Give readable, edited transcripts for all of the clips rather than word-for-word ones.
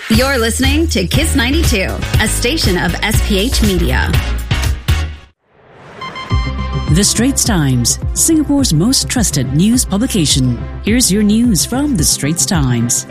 You're listening to Kiss 92, a station of SPH Media. The Straits Times, Singapore's most trusted news publication. Here's your news from The Straits Times.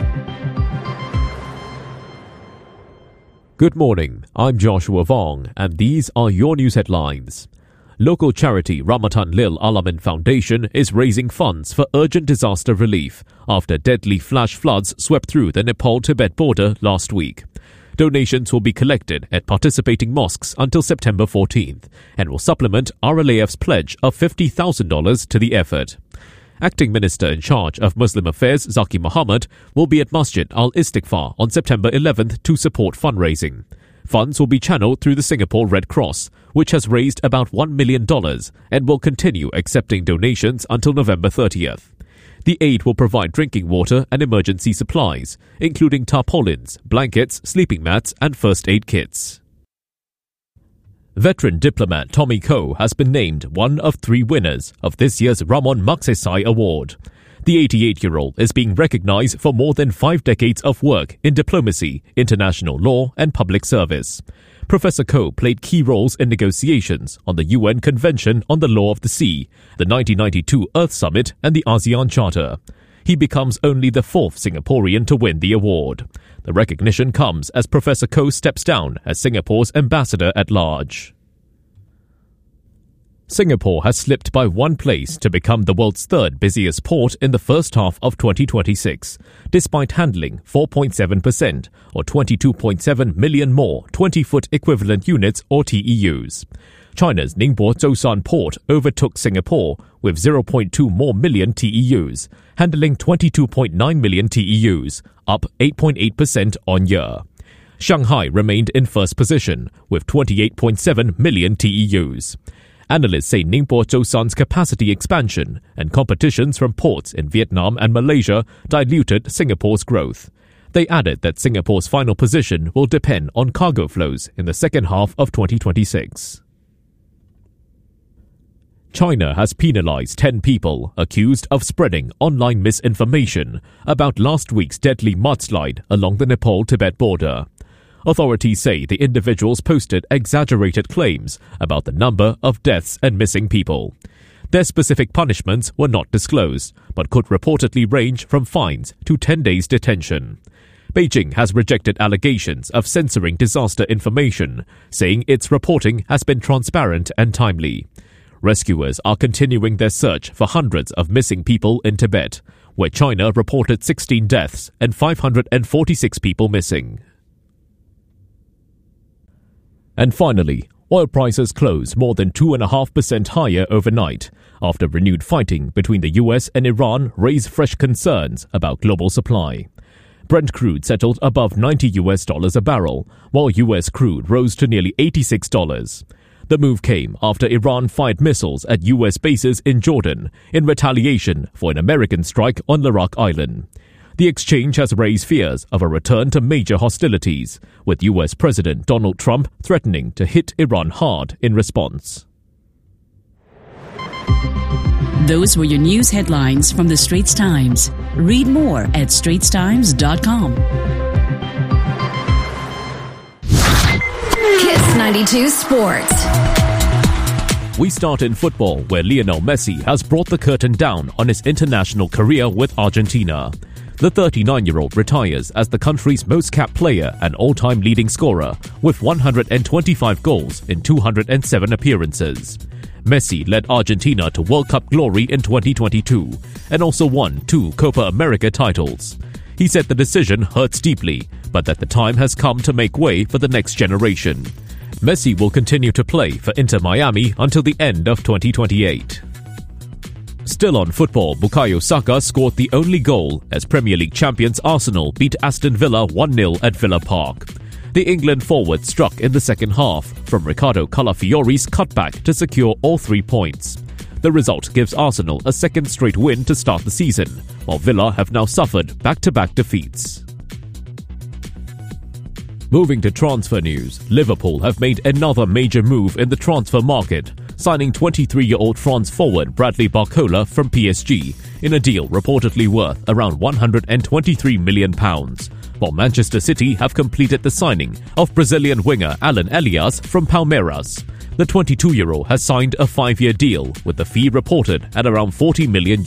Good morning, I'm Joshua Vong, and these are your news headlines. Local charity Ramatan Lil Alamin Foundation is raising funds for urgent disaster relief after deadly flash floods swept through the Nepal-Tibet border last week. Donations will be collected at participating mosques until September 14th and will supplement RLAF's pledge of $50,000 to the effort. Acting Minister in charge of Muslim Affairs Zaki Mohammed will be at Masjid Al-Istighfar on September 11th to support fundraising. Funds will be channeled through the Singapore Red Cross, which has raised about $1 million and will continue accepting donations until November 30th. The aid will provide drinking water and emergency supplies, including tarpaulins, blankets, sleeping mats, and first aid kits. Veteran diplomat Tommy Koh has been named one of 3 winners of this year's Ramon Magsaysay Award. The 88-year-old is being recognized for more than 5 decades of work in diplomacy, international law, and public service. Professor Koh played key roles in negotiations on the UN Convention on the Law of the Sea, the 1992 Earth Summit, and the ASEAN Charter. He becomes only the 4th Singaporean to win the award. The recognition comes as Professor Koh steps down as Singapore's ambassador at large. Singapore has slipped by 1 place to become the world's 3rd busiest port in the first half of 2026, despite handling 4.7% or 22.7 million more 20-foot equivalent units or TEUs. China's Ningbo Zhoushan port overtook Singapore with 0.2 more million TEUs, handling 22.9 million TEUs, up 8.8% on year. Shanghai remained in first position with 28.7 million TEUs. Analysts say Ningbo Zhoushan's capacity expansion and competitions from ports in Vietnam and Malaysia diluted Singapore's growth. They added that Singapore's final position will depend on cargo flows in the second half of 2026. China has penalized 10 people accused of spreading online misinformation about last week's deadly mudslide along the Nepal-Tibet border. Authorities say the individuals posted exaggerated claims about the number of deaths and missing people. Their specific punishments were not disclosed, but could reportedly range from fines to 10 days detention. Beijing has rejected allegations of censoring disaster information, saying its reporting has been transparent and timely. Rescuers are continuing their search for hundreds of missing people in Tibet, where China reported 16 deaths and 546 people missing. And finally, oil prices closed more than 2.5% higher overnight after renewed fighting between the US and Iran raised fresh concerns about global supply. Brent crude settled above $90 a barrel, while US crude rose to nearly $86. The move came after Iran fired missiles at US bases in Jordan in retaliation for an American strike on Larak Island. The exchange has raised fears of a return to major hostilities, with US President Donald Trump threatening to hit Iran hard in response. Those were your news headlines from The Straits Times. Read more at straitstimes.com. Kiss 92 Sports. We start in football, where Lionel Messi has brought the curtain down on his international career with Argentina. The 39-year-old retires as the country's most capped player and all-time leading scorer, with 125 goals in 207 appearances. Messi led Argentina to World Cup glory in 2022 and also won 2 Copa America titles. He said the decision hurts deeply, but that the time has come to make way for the next generation. Messi will continue to play for Inter Miami until the end of 2028. Still on football, Bukayo Saka scored the only goal as Premier League champions Arsenal beat Aston Villa 1-0 at Villa Park. The England forward struck in the second half from Ricardo Calafiori's cutback to secure all 3 points. The result gives Arsenal a second straight win to start the season, while Villa have now suffered back-to-back defeats. Moving to transfer news, Liverpool have made another major move in the transfer market, signing 23-year-old France forward Bradley Barcola from PSG in a deal reportedly worth around £123 million, while Manchester City have completed the signing of Brazilian winger Alan Elias from Palmeiras. The 22-year-old has signed a 5-year deal, with the fee reported at around €40 million.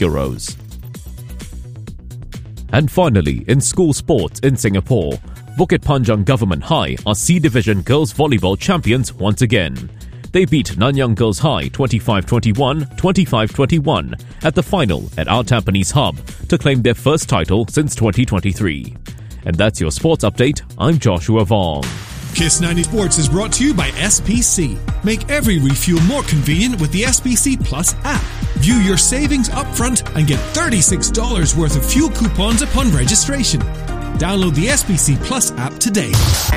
And finally, in school sports in Singapore, Bukit Panjang Government High are C Division Girls Volleyball champions once again. They beat Nanyang Girls High 25-21, 25-21 at the final at our Tampines Hub to claim their first title since 2023. And that's your sports update. I'm Joshua Vong. Kiss 90 Sports is brought to you by SPC. Make every refuel more convenient with the SPC Plus app. View your savings upfront and get $36 worth of fuel coupons upon registration. Download the SPC Plus app today.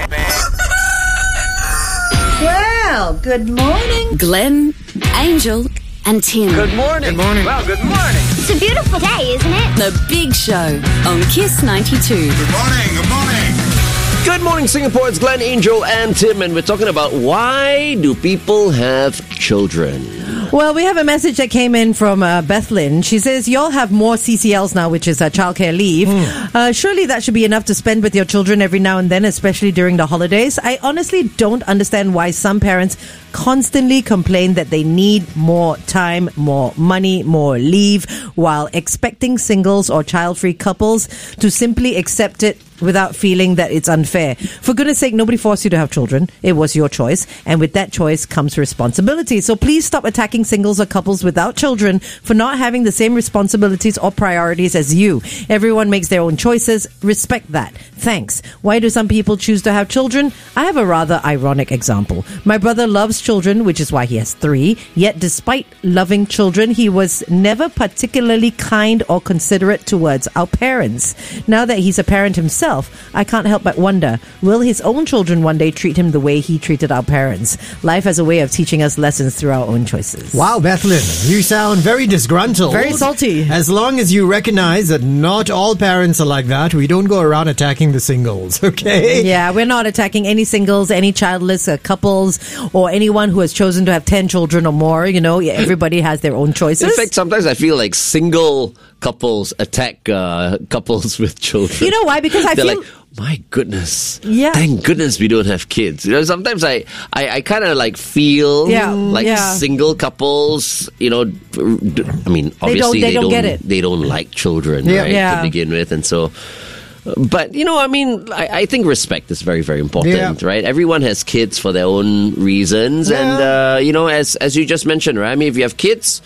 Well, good morning, Glenn, Angel, and Tim. Good morning. Good morning. Well, good morning. It's a beautiful day, isn't it? The Big Show on Kiss 92. Good morning. Good morning. Good morning, Singapore. It's Glenn, Angel, and Tim, and we're talking about why do people have children? Well, we have a message that came in from Bethlyn. She says, y'all have more CCLs now, which is childcare leave. Surely that should be enough to spend with your children every now and then, especially during the holidays. I honestly don't understand why some parents constantly complain that they need more time, more money, more leave, while expecting singles or child-free couples to simply accept it without feeling that it's unfair. For goodness sake, nobody forced you to have children. It was your choice. And with that choice comes responsibility. So please stop attacking singles or couples without children for not having the same responsibilities or priorities as you. Everyone makes their own choices. Respect that. Thanks. Why do some people choose to have children? I have a rather ironic example. My brother loves children, which is why he has 3. Yet despite loving children, he was never particularly kind or considerate towards our parents. Now that he's a parent himself, I can't help but wonder, will his own children one day treat him the way he treated our parents? Life has a way of teaching us lessons through our own choices. Wow, Bethlyn, you sound very disgruntled. Very salty. As long as you recognize that not all parents are like that, we don't go around attacking the singles, okay? Yeah, we're not attacking any singles, any childless couples, or anyone who has chosen to have 10 children or more. You know, everybody has their own choices. In fact, sometimes I feel like single couples attack couples with children. You know why? Because I They're feel... like, my goodness. Yeah. Thank goodness we don't have kids. You know, sometimes I kind of like feel single couples, you know, I mean, obviously they don't get it. They don't like children, Yeah. right, Yeah. to begin with. And so, but, you know, I mean, I think respect is very, very important, right? Everyone has kids for their own reasons. Yeah. And, you know, as you just mentioned, right? I mean, if you have kids,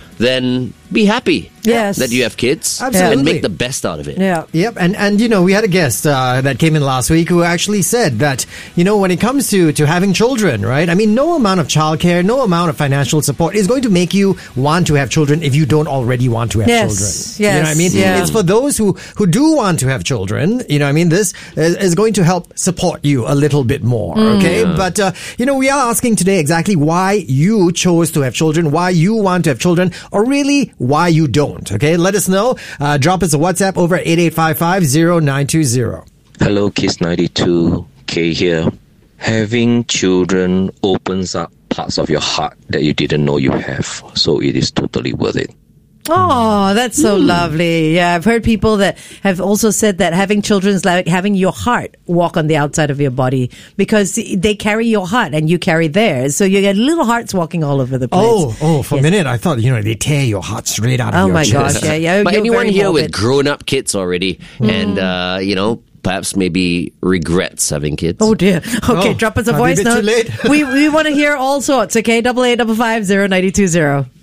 then be happy that you have kids. Absolutely. And make the best out of it. Yeah. Yep, and you know, we had a guest that came in last week who actually said that, you know, when it comes to having children, right? I mean, no amount of childcare, no amount of financial support is going to make you want to have children if you don't already want to have children. Yes, you know what I mean? yeah. It's for those who do want to have children, you know what I mean? This is going to help support you a little bit more, okay? But, you know, we are asking today exactly why you chose to have children, why you want to have children, or really why you don't. Okay, let us know. Drop us a WhatsApp over at 8855-0920. Hello, Kiss 92, K here. Having children opens up parts of your heart that you didn't know you have, so it is totally worth it. Oh, that's so lovely. Yeah, I've heard people that have also said that having children is like having your heart walk on the outside of your body, because they carry your heart and you carry theirs. So you get little hearts walking all over the place. For a minute, I thought, you know, they tear your heart straight out of Oh your my chest. gosh, yeah. But you're anyone very here morbid. with grown-up kids already and, you know, perhaps maybe regrets having kids? Oh dear. Okay, Oh, drop us a might be a voice bit too note. late. We want to hear all sorts, okay? 8855-0920.